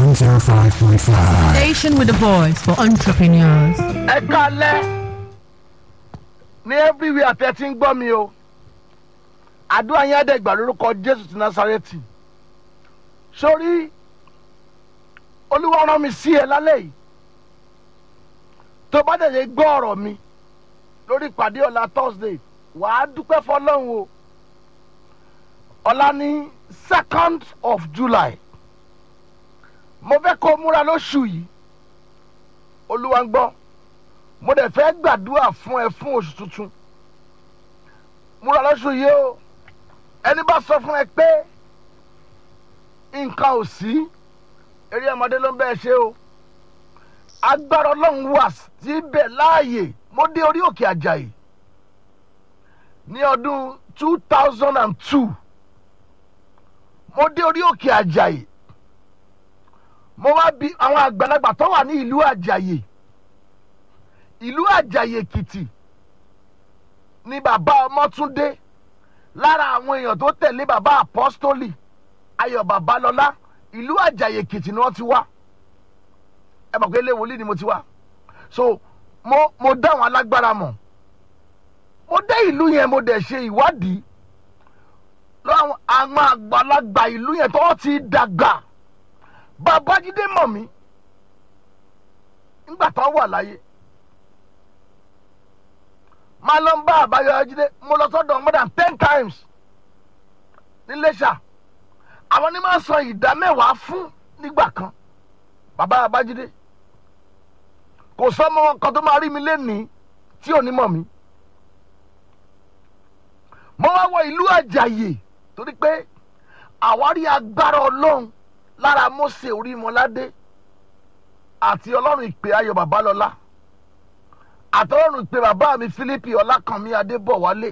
105.5. Station with a voice for entrepreneurs. Ẹ kálẹ́ ní everywhere tẹ́ ti ń gbọ́ mi o. Àdúrà yẹn àdẹ́gbà lórúkọ Jésù ti Násárẹ́tì. Sórí Olúwa rán mi sí ẹ lálẹ́ yìí. Tó bá dẹ̀ lè gbọ́ ọ̀rọ̀ mi lórí ìpàdé ọ̀la Thursday, wàá dúpẹ́ fọlọ́run o. Ọ̀la ní 2nd of July. Mo fẹ́ kó múra lóṣù yìí. Olúwa ń gbọ́. Mo dẹ̀ fẹ́ gbàdúrà fún ẹ fún oṣù tuntun. Múra lóṣù yìí o. Ẹni bá sọ fún ẹ pé nǹkan ò sí, eré ọmọdé ló ń bẹ́ẹ̀ ṣe o. Agbára Ọlọ́run wà síbẹ̀ láàyè. Mo dé orí òkè Àjàyí ní ọdún 2002. Mo dé orí òkè Àjàyí. Mo wá bi àwọn àgbàlagbà tó wà ní ìlú Àjàyí. Ìlú Àjàyí Èkìtì ni bàbá Ọmọ́túndé lára àwọn èèyàn tó tẹ̀lé bàbá Apọ́stólì Ayọ̀ Babalọ́lá. Ìlú Àjàyí Èkìtì ni wọ́n ti wá. Ẹ mọ̀ pé ilé wòlíì ni mo ti wá. So mo dá àwọn alágbára mọ̀. Mo dé ìlú yẹn mo dẹ̀ ṣe ìwádìí lọ́wọ́ àwọn àgbàlagbà ìlú yẹn tó ti dàgbà. Babájídé mọ̀ mí nígbà tó wà láyé. Máa lọ ń bá Babájídé, mo lọ sọ́dọ̀ more than 10 times ní Iléṣà. Àwọn ní máa sọ ìdá mẹ́wàá fún nígbà kan. Bàbá Babájídé kò sọ́mọ kan tó máa rí mi lénìí tí ò ní mọ̀ mí. Mo wá wọ ìlú Àjàyè torí pé àwárí agbára Ọlọ́run lára Mósè Orímọládé àti Ọlọ́run ìpè Ayọ̀ Babalọ́lá àti Ọlọ́run ìpè bàbá mi Fílípì Ọlákànmí Adébọ̀wálé.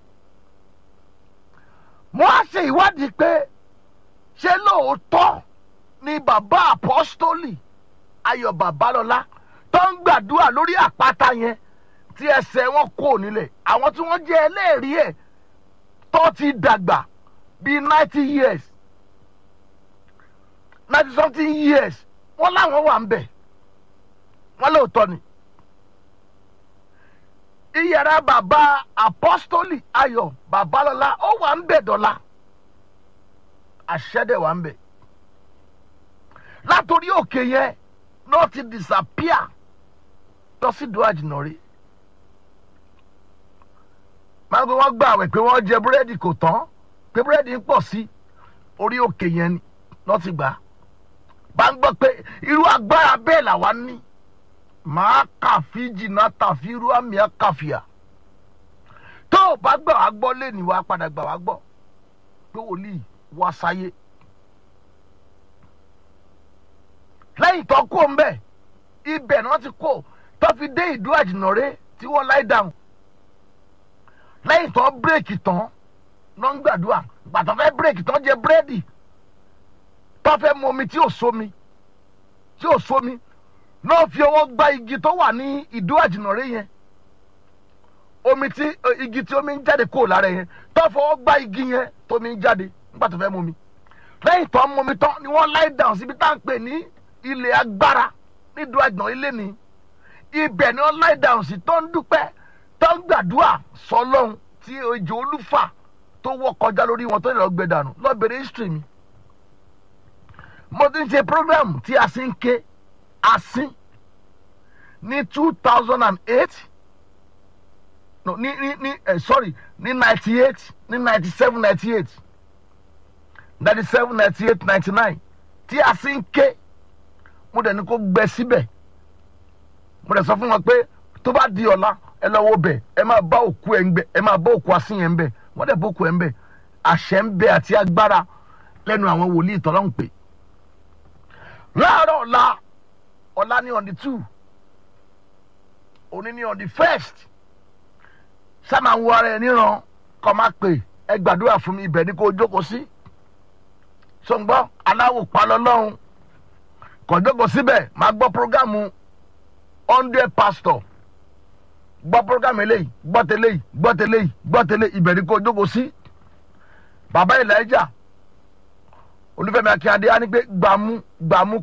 Mo á ṣe ìwádìí pé ṣé lóòótọ́ ni bàbá Apọ́stólì Ayọ̀ Babalọ́lá tó ń gbàdúrà lórí àpáta yẹn tí ẹsẹ̀ wọn kò nílẹ̀. Àwọn tí wọ́n jẹ́ ẹlẹ́rìí ẹ̀ tó ti dàgbà bíi 90 years 90 something years wọ́n láwọn wà ń bẹ̀. Wọ́n lóòótọ́ ni. Iyàrá bàbá Apọ́stólì Ayọ̀ Babalọ́lá ó wà ń bẹ̀ dọ́là. Àṣẹ́dẹ̀ wà ń bẹ̀. Látòrí òkè yẹn náà ti disappear lọ sí ìlú Àjìnàrí. Máa gbé wọ́n gbà àwẹ̀ pé wọ́n jẹ búrẹ́dì kò tán, pé búrẹ́dì ń pọ̀ sí orí òkè yẹn ni lọ́ ti gbà. Bá ń gbọ́ pé irú agbára bẹ́ẹ̀ làwa ní. Màá kàfi jìnnà tàfi irú àmì àkàfìà. Tó o bá gbà wá gbọ́ lé ní wàá padà gbà wá gbọ́ pé wòlíì wá sáyé. Lẹ́yìn tó kó ń bẹ̀, ibẹ̀ ni wọ́n ti kó tó fi dé ìlú Àjìnàrí tí wọ́n láì dáhùn. Lẹ́yìn tó bírèkì tán ló ń gbàdúrà. Gbàtọ́ fẹ́ bírèkì tán jẹ búrẹ́dì. Tó fẹ́ mu omi tí ò sómi náà fi ọwọ́ gba igi tó wà ní ìlú Àjìnàrí yẹn. Igi tí omi ń jáde kúrò lára yẹn. Tó fọwọ́ gba igi yẹn tómi ń jáde nígbà tó fẹ́ mu omi. Lẹ́yìn tó mu omi tán ni wọ́n láì dáhùn síbi tá à ń pè ní ilẹ̀ agbára nídùú Àjìnàrí ilé ni. Ibẹ̀ ni wọ́n láì dáhùn sí tó ń dúpẹ́ tó ń gbàdúrà sọ́lọ́run tí ejò olúfà tó wọ́ kọjá lórí wọn tó lè lọ gbẹ dànù. Lọ bèrè history mi. Mo ti ń ṣe program tí a sì ń ké asín ní 2008 no ní 98 ní 97 98 97 98 99 tí a sì ń ké. Mo dẹ̀ ní kó gbẹ síbẹ̀. Mo dẹ̀ sọ fún wọn pé tó bá di ọ̀la ẹ lọ wo bẹ̀ ẹ máa bá òkú ẹ̀ ń bẹ̀ ẹ máa bá òkú asín yẹn ń bẹ̀. Wọ́n dẹ̀ bá òkú ẹ̀ ń bẹ̀. Àṣẹ ń bẹ àti agbára lẹ́nu àwọn wòlíì tọ́lọ́ ń pè. Láàárọ̀ ọ̀la ní on the 2 òní ní on the 1st. Sáma wo ara ẹ níran kọ́ máa pè ẹ gbàdúrà fún mi ibẹ̀ ní kó jókòó sí. Ṣùgbọ́n aláwò pa lọ́lọ́run kò jókòó síbẹ̀ máa gbọ́ prógámù 100 pastor. Gbọ́ prógámù eléyìí gbọ́ tẹ́lẹ̀ ibẹ̀ ní kó jókòó sí. Bàbá Elijah Olúfẹ́mi Akínyadé á ní pé gbàmú